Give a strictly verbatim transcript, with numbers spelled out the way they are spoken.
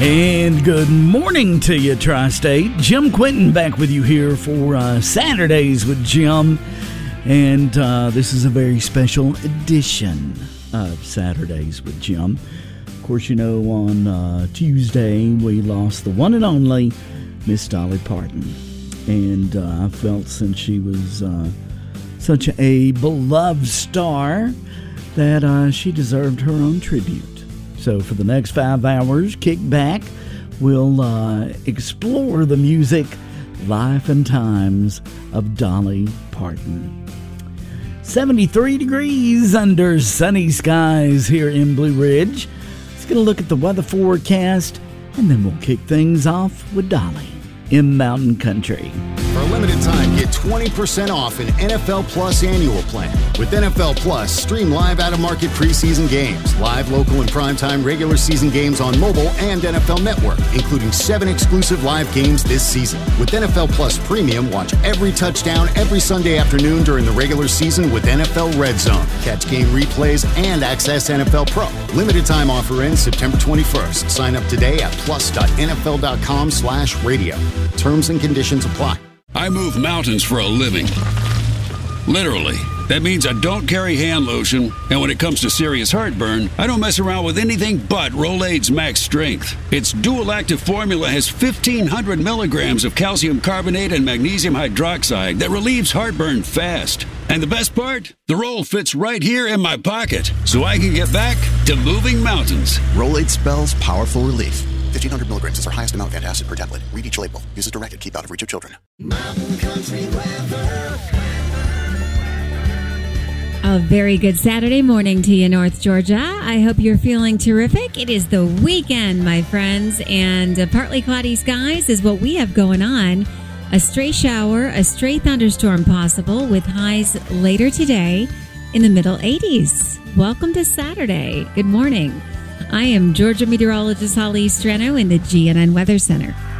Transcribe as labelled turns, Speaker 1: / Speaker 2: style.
Speaker 1: And good morning to you, Tri-State. Jim Quinton back with you here for uh, Saturdays with Jim. And uh, this is a very special edition of Saturdays with Jim. Of course, you know, on uh, Tuesday, we lost the one and only Miss Dolly Parton. And uh, I felt since she was uh, such a beloved star that uh, she deserved her own tribute. So for the next five hours, kick back. We'll uh, explore the music, life, and times of Dolly Parton. seventy-three degrees under sunny skies here in Blue Ridge. Let's get a look at the weather forecast, and then we'll kick things off with Dolly in Mountain Country.
Speaker 2: For a limited time, get twenty percent off an N F L Plus annual plan. With N F L Plus, stream live out-of-market preseason games, live, local, and primetime regular season games on mobile and N F L Network, including seven exclusive live games this season. With N F L Plus Premium, watch every touchdown every Sunday afternoon during the regular season with N F L Red Zone. Catch game replays and access N F L Pro. Limited time offer ends September twenty-first. Sign up today at plus.nfl.com slash radio. Terms and conditions apply.
Speaker 3: I move mountains for a living. Literally. That means I don't carry hand lotion, and when it comes to serious heartburn, I don't mess around with anything but Rolaids Max Strength. Its dual-active formula has fifteen hundred milligrams of calcium carbonate and magnesium hydroxide that relieves heartburn fast. And the best part? The roll fits right here in my pocket, so I can get back to moving mountains.
Speaker 4: Rolaids spells powerful relief. fifteen hundred milligrams is our highest amount of antacid per tablet. Read each label. Use as directed. Keep out of reach of children.
Speaker 5: Mountain Country weather.
Speaker 6: A very good Saturday morning to you, North Georgia. I hope you're feeling terrific. It is the weekend, my friends, and uh, partly cloudy skies is what we have going on. A stray shower, a stray thunderstorm possible with highs later today in the middle eighties. Welcome to Saturday. Good morning. I am Georgia meteorologist Holly Strano in the G N N Weather Center.